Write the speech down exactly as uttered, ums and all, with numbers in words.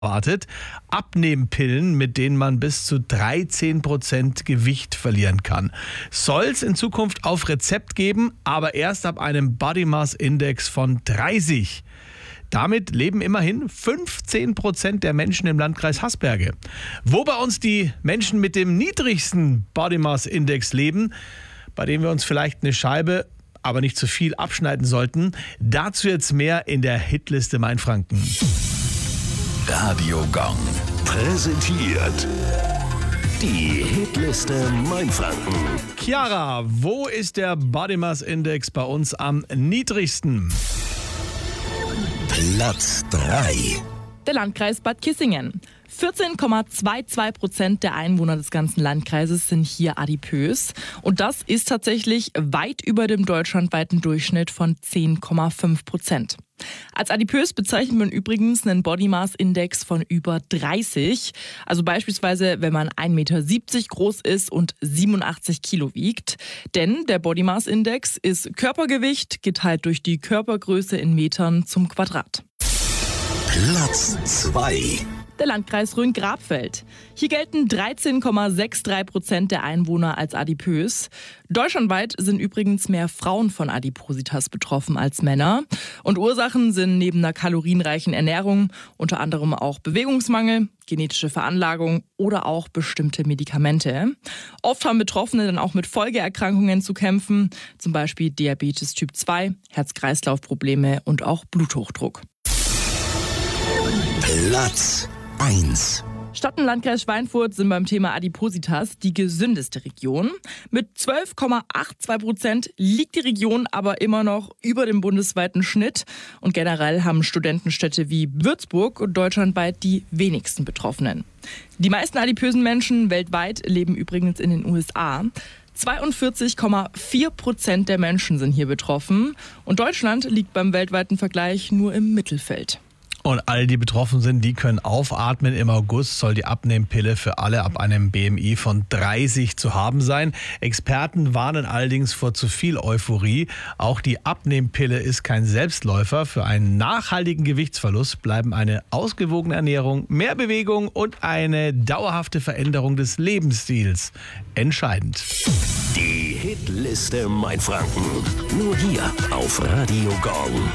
Wartet. Abnehmpillen, mit denen man bis zu dreizehn Prozent Gewicht verlieren kann. Soll es in Zukunft auf Rezept geben, aber erst ab einem Body Mass Index von dreißig. Damit leben immerhin fünfzehn Prozent der Menschen im Landkreis Haßberge. Wo bei uns die Menschen mit dem niedrigsten Body Mass Index leben, bei denen wir uns vielleicht eine Scheibe, aber nicht zu viel abschneiden sollten, dazu jetzt mehr in der Hitliste Mainfranken. Radio Gong präsentiert die Hitliste Mainfranken. Chiara, wo ist der Body Mass Index bei uns am niedrigsten? Platz drei. Der Landkreis Bad Kissingen. vierzehn Komma zweiundzwanzig Prozent der Einwohner des ganzen Landkreises sind hier adipös. Und das ist tatsächlich weit über dem deutschlandweiten Durchschnitt von zehn Komma fünf Prozent. Als adipös bezeichnet man übrigens einen Body Mass Index von über dreißig. Also beispielsweise, wenn man ein Meter siebzig groß ist und siebenundachtzig Kilo wiegt. Denn der Body Mass Index ist Körpergewicht geteilt durch die Körpergröße in Metern zum Quadrat. Platz zwei. Der Landkreis Rhön-Grabfeld. Hier gelten dreizehn Komma dreiundsechzig Prozent der Einwohner als adipös. Deutschlandweit sind übrigens mehr Frauen von Adipositas betroffen als Männer. Und Ursachen sind neben einer kalorienreichen Ernährung unter anderem auch Bewegungsmangel, genetische Veranlagung oder auch bestimmte Medikamente. Oft haben Betroffene dann auch mit Folgeerkrankungen zu kämpfen, zum Beispiel Diabetes Typ zwei, Herz-Kreislauf-Probleme und auch Bluthochdruck. Platz eins. Stadt und Landkreis Schweinfurt sind beim Thema Adipositas die gesündeste Region. Mit zwölf Komma zweiundachtzig Prozent liegt die Region aber immer noch über dem bundesweiten Schnitt. Und generell haben Studentenstädte wie Würzburg deutschlandweit die wenigsten Betroffenen. Die meisten adipösen Menschen weltweit leben übrigens in den U S A. zweiundvierzig Komma vier Prozent der Menschen sind hier betroffen. Und Deutschland liegt beim weltweiten Vergleich nur im Mittelfeld. Und all die betroffen sind, die können aufatmen. Im August soll die Abnehmpille für alle ab einem B M I von dreißig zu haben sein. Experten warnen allerdings vor zu viel Euphorie. Auch die Abnehmpille ist kein Selbstläufer. Für einen nachhaltigen Gewichtsverlust bleiben eine ausgewogene Ernährung, mehr Bewegung und eine dauerhafte Veränderung des Lebensstils entscheidend. Die Hitliste Mainfranken. Nur hier auf Radio Gong.